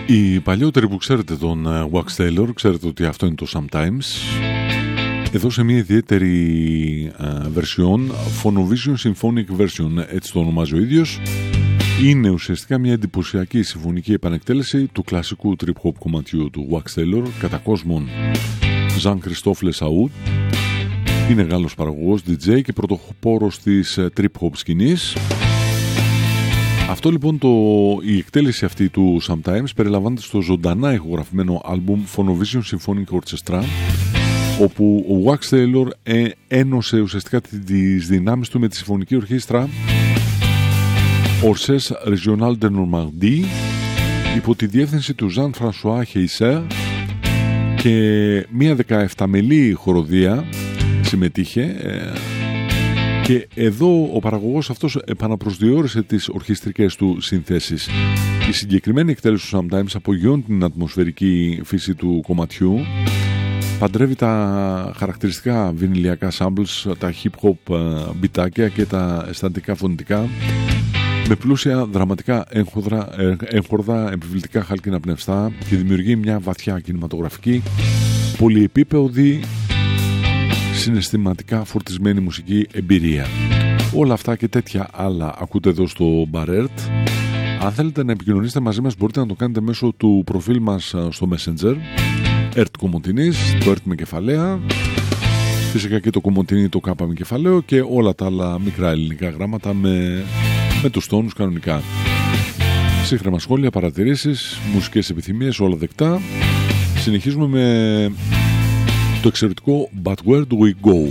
Οι παλιότεροι που ξέρετε τον Wax Taylor, ξέρετε ότι αυτό είναι το Sometimes. Εδώ σε μια ιδιαίτερη version, Phonovision Symphonic Version, έτσι το ονομάζει ο ίδιος. Είναι ουσιαστικά μια εντυπωσιακή συμφωνική επανεκτέλεση του κλασικού trip-hop κομματιού του Wax Taylor, κατά κόσμον Jean-Christophe Lesaoud. Είναι Γάλλος παραγωγός, DJ και πρωτοπόρος της trip-hop σκηνής. Αυτό λοιπόν η εκτέλεση αυτή του Sometimes περιλαμβάνεται στο ζωντανά ηχογραφημένο άλμπουμ Phonovision Symphonic Orchestra, όπου ο Wax Taylor ένωσε ουσιαστικά τις δυνάμεις του με τη συμφωνική ορχήστρα Orchestre Régionale de Normandie υπό τη διεύθυνση του Jean-François Heisser, και μια 17μελή χοροδία συμμετείχε, και εδώ ο παραγωγός αυτός επαναπροσδιορίσε τις ορχιστρικές του συνθέσεις. Η συγκεκριμένη εκτέλεση του Sometimes απογειώνει την ατμοσφαιρική φύση του κομματιού, παντρεύει τα χαρακτηριστικά βινιλιακά samples, τα hip-hop μπιτάκια και τα αισθαντικά φωνητικά, με πλούσια δραματικά έγχορδα, επιβλητικά χάλκινα πνευστά, και δημιουργεί μια βαθιά κινηματογραφική, πολυεπίπεδη, συναισθηματικά φορτισμένη μουσική εμπειρία. Όλα αυτά και τέτοια άλλα ακούτε εδώ στο Barert. Αν θέλετε να επικοινωνήσετε μαζί μας, μπορείτε να το κάνετε μέσω του προφίλ μας στο Messenger, Ert Κομωτινής, το Ert με κεφαλαία, φυσικά και το Κομωτινή το Κάπα με κεφαλαίο, και όλα τα άλλα μικρά ελληνικά γράμματα με τους τόνους κανονικά. Σύγχρονα σχόλια, παρατηρήσεις, μουσικές επιθυμίες, όλα δεκτά. Συνεχίζουμε με το εξαιρετικό But Where Do We Go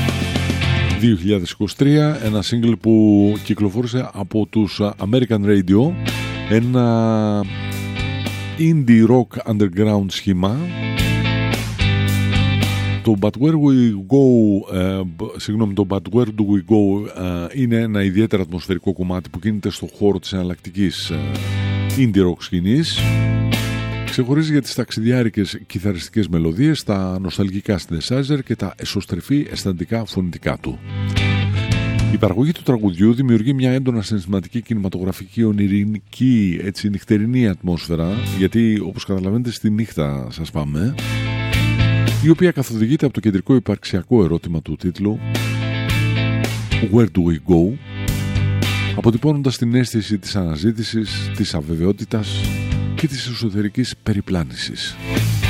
2023, ένα single που κυκλοφόρησε από τους American Radio, ένα indie rock underground σχήμα. Το But Where Do We Go είναι ένα ιδιαίτερα ατμοσφαιρικό κομμάτι που κινείται στο χώρο της εναλλακτικής indie rock σκηνής. Ξεχωρίζει για τις ταξιδιάρικες κιθαριστικές μελωδίες, τα νοσταλγικά synthesizer και τα εσωστρεφή αισθαντικά φωνητικά του. Η παραγωγή του τραγουδιού δημιουργεί μια έντονα συναισθηματική, κινηματογραφική, ονειρική, έτσι, νυχτερινή ατμόσφαιρα, γιατί όπως καταλαβαίνετε στη νύχτα σας πάμε, η οποία καθοδηγείται από το κεντρικό υπαρξιακό ερώτημα του τίτλου Where Do We Go, αποτυπώνοντας την αίσθηση της αναζήτησης, της αβεβαιότητας και της εσωτερικής περιπλάνησης.